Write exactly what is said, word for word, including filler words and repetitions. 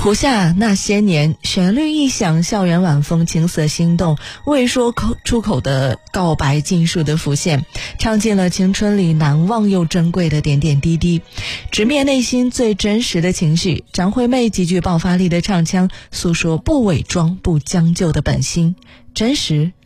胡夏那些年，旋律一响，校园晚风，情色心动，未说口出口的告白尽数的浮现，唱尽了青春里难忘又珍贵的点点滴滴，直面内心最真实的情绪。张惠妹极具爆发力的唱腔，诉说不伪装不将就的本心，真实